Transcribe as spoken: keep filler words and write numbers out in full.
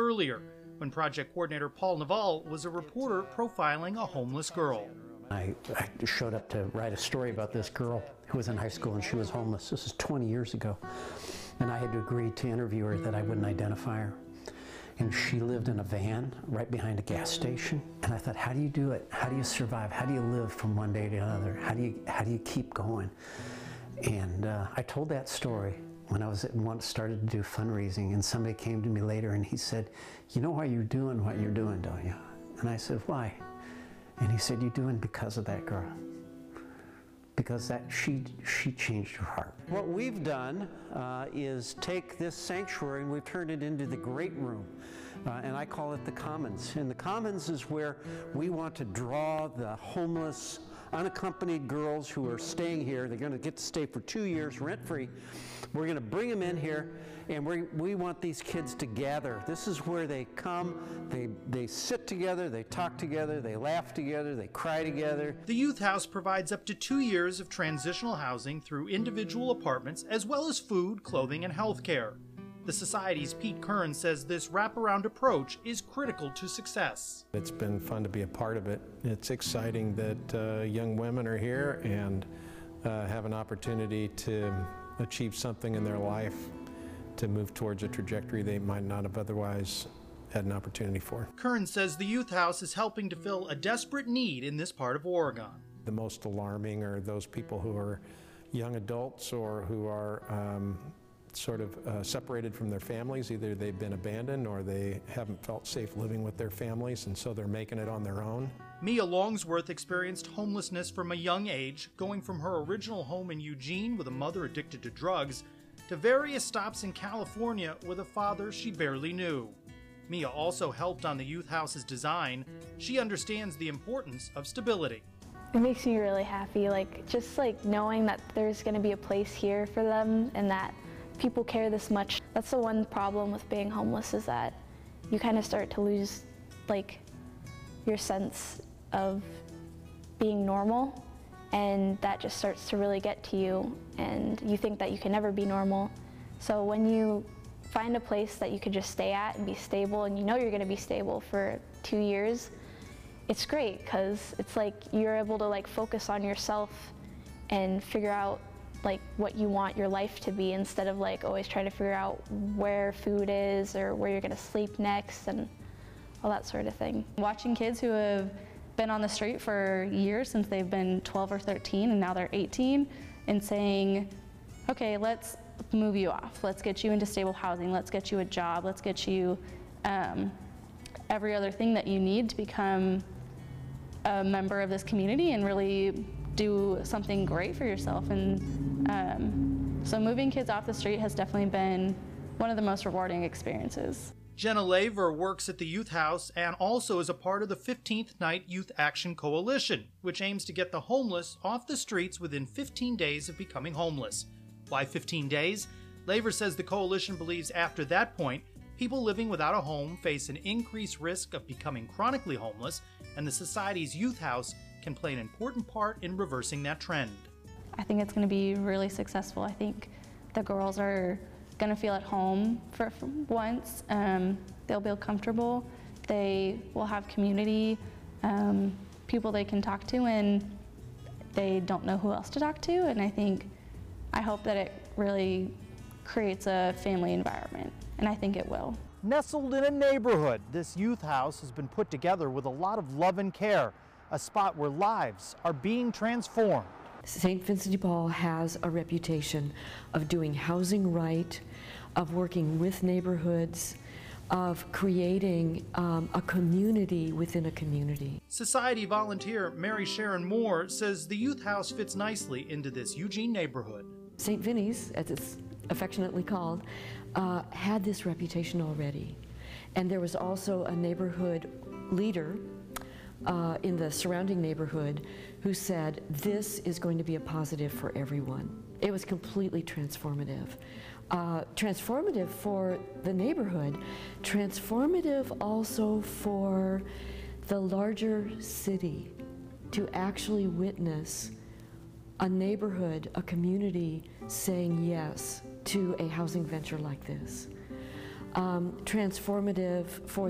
earlier, when project coordinator Paul Naval was a reporter profiling a homeless girl. I, I showed up to write a story about this girl who was in high school and she was homeless. This is twenty years ago. And I had to agree to interview her that I wouldn't identify her. And she lived in a van right behind a gas station. And I thought, how do you do it? How do you survive? How do you live from one day to another? How do you, how do you keep going? And uh, I told that story when I was at once started to do fundraising, and somebody came to me later and he said, you know why you're doing what you're doing, don't you? And I said, why? And he said, you're doing because of that girl. Because that she, she changed her heart. What we've done uh, is take this sanctuary and we've turned it into the great room. Uh, and I call it the Commons. And the Commons is where we want to draw the homeless, unaccompanied girls who are staying here. They're going to get to stay for two years rent-free. We're going to bring them in here, and we we want these kids to gather. This is where they come, they, they sit together, they talk together, they laugh together, they cry together. The Youth House provides up to two years of transitional housing through individual apartments, as well as food, clothing, and health care. The Society's Pete Kern says this wraparound approach is critical to success. It's been fun to be a part of it. It's exciting that uh, young women are here and uh, have an opportunity to achieve something in their life to move towards a trajectory they might not have otherwise had an opportunity for. Kern says the Youth House is helping to fill a desperate need in this part of Oregon. The most alarming are those people who are young adults or who are um, sort of uh, separated from their families. Either they've been abandoned or they haven't felt safe living with their families, and so they're making it on their own. Mia Longsworth experienced homelessness from a young age, going from her original home in Eugene with a mother addicted to drugs to various stops in California with a father she barely knew. Mia also helped on the Youth House's design. She understands the importance of stability. It makes me really happy, like just like knowing that there's going to be a place here for them and that people care this much. That's the one problem with being homeless, is that you kind of start to lose like your sense of being normal, and that just starts to really get to you, and you think that you can never be normal. So when you find a place that you could just stay at and be stable, and you know you're going to be stable for two years, it's great because it's like you're able to like focus on yourself and figure out like what you want your life to be, instead of like always trying to figure out where food is or where you're going to sleep next and all that sort of thing. Watching kids who have been on the street for years, since they've been twelve or thirteen and now they're eighteen, and saying, okay, let's move you off. Let's get you into stable housing. Let's get you a job. Let's get you um, every other thing that you need to become a member of this community and really do something great for yourself. And um, so moving kids off the street has definitely been one of the most rewarding experiences. Jenna Laver works at the Youth House and also is a part of the fifteenth Night Youth Action Coalition, which aims to get the homeless off the streets within fifteen days of becoming homeless. Why fifteen days? Laver says the coalition believes after that point, people living without a home face an increased risk of becoming chronically homeless, and the Society's Youth House can play an important part in reversing that trend. I think it's going to be really successful. I think the girls are going to feel at home for, for once. Um, they'll feel comfortable. They will have community, um, people they can talk to, and they don't know who else to talk to. And I think, I hope that it really creates a family environment, and I think it will. Nestled in a neighborhood, this youth house has been put together with a lot of love and care, a spot where lives are being transformed. Saint Vincent de Paul has a reputation of doing housing right, of working with neighborhoods, of creating um, a community within a community. Society volunteer Mary Sharon Moore says the youth house fits nicely into this Eugene neighborhood. Saint Vinny's, as it's affectionately called, uh, had this reputation already. And there was also a neighborhood leader uh, in the surrounding neighborhood who said, this is going to be a positive for everyone. It was completely transformative. Uh, transformative for the neighborhood, transformative also for the larger city, to actually witness a neighborhood, a community saying yes to a housing venture like this. um, transformative for